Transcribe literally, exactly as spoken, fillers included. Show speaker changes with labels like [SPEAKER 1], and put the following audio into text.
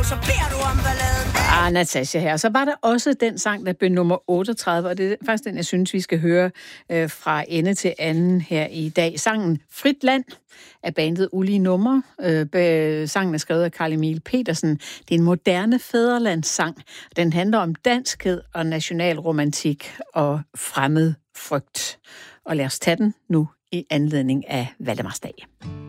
[SPEAKER 1] Så beder du om balladen.
[SPEAKER 2] Ah, Natasha her. Så var der også den sang, der blev nummer otteogtredive, og det er faktisk den, jeg synes, vi skal høre øh, fra ende til anden her i dag. Sangen Frit Land af bandet Ulige Numre. Øh, sangen er skrevet af Carl Emil Petersen. Det er en moderne fædrelandssang. Den handler om danskhed og nationalromantik og fremmed frygt. Og lad os tage den nu i anledning af Valdemarsdag.